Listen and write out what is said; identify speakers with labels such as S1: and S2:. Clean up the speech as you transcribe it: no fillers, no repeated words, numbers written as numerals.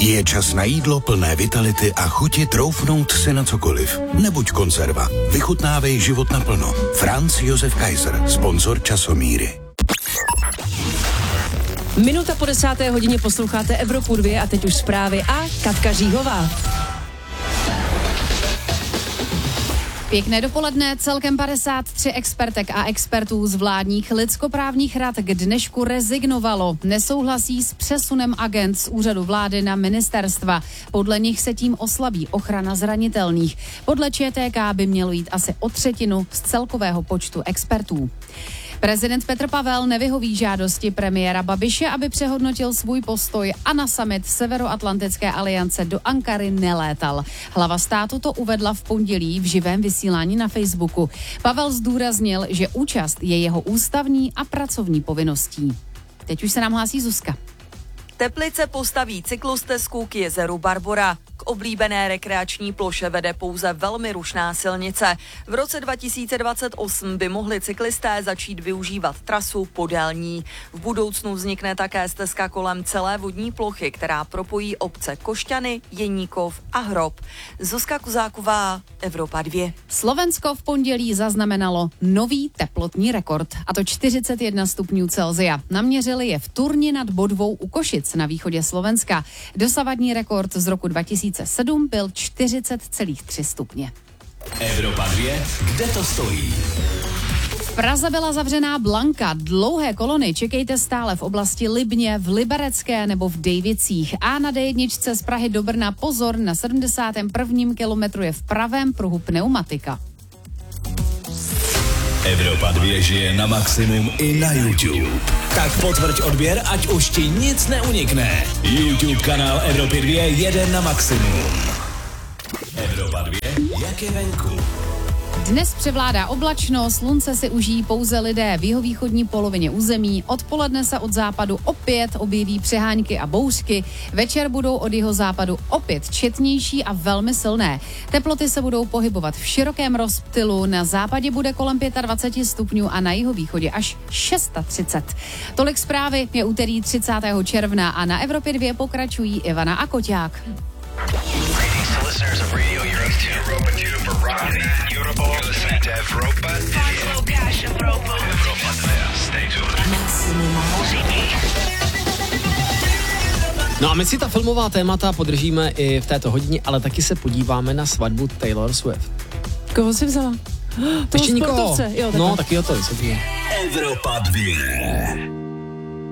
S1: Je čas na jídlo plné vitality a chuti troufnout si na cokoliv. Nebuď konzerva. Vychutnávej život naplno. Franz Josef Kaiser, sponzor Časomíry.
S2: Minuta po 10. hodině posloucháte Evropu 2 a teď už zprávy a Katka Říhová.
S3: Pěkné dopoledne, celkem 53 expertek a expertů z vládních lidskoprávních rad k dnešku rezignovalo. Nesouhlasí s přesunem agent z úřadu vlády na ministerstva. Podle nich se tím oslabí ochrana zranitelných. Podle ČTK by mělo jít asi o třetinu z celkového počtu expertů. Prezident Petr Pavel nevyhoví žádosti premiéra Babiše, aby přehodnotil svůj postoj a na summit Severoatlantické aliance do Ankary nelétal. Hlava státu to uvedla v pondělí v živém vysílání na Facebooku. Pavel zdůraznil, že účast je jeho ústavní a pracovní povinností. Teď už se nám hlásí Zuzka.
S4: Teplice postaví cyklostezku k jezeru Barbora. K oblíbené rekreační ploše vede pouze velmi rušná silnice. V roce 2028 by mohli cyklisté začít využívat trasu podélní. V budoucnu vznikne také stezka kolem celé vodní plochy, která propojí obce Košťany, Jeníkov a Hrob. Zuzka Kuzáková, Evropa 2.
S3: Slovensko v pondělí zaznamenalo nový teplotní rekord, a to 41 stupňů Celsia. Naměřili je v Turni nad Bodvou u Košic na východě Slovenska. Dosavadní rekord z roku 2007 byl 40,3 stupně.
S5: Evropa 2, kde to stojí?
S3: V Praze byla zavřená Blanka. Dlouhé kolony čekejte stále v oblasti Libně, v Liberecké nebo v Dejvicích. A na D1 z Prahy do Brna pozor, na 71. kilometru je v pravém pruhu pneumatika.
S5: Evropa 2 žije na maximum i na YouTube. Tak potvrď odběr, ať už ti nic neunikne. YouTube kanál Evropy 2 jede na maximum. Evropa 2, jak je venku?
S3: Dnes převládá oblačno, slunce si užijí pouze lidé v jihovýchodní polovině území. Odpoledne se od západu opět objeví přehánky a bouřky. Večer budou od jihozápadu opět četnější a velmi silné. Teploty se budou pohybovat v širokém rozptylu. Na západě bude kolem 25 stupňů a na jihovýchodě až 630. Tolik zprávy, je úterý 30. června a na Evropě 2 pokračují Ivana a Koťák.
S6: Listeners of Radio Europe 2. Europa 2 for Rocky. Europe. You're listening to Europa 2. Europa 2. Stay tuned.
S7: No a my si ta filmová témata podržíme i v této hodině, ale taky se podíváme na svatbu Taylor Swift.
S2: Koho jsi vzala? Toho
S7: Ještě nikoho.
S2: sportovce. Jo,
S7: no, taky o to vysvětlím.
S5: Evropa 2.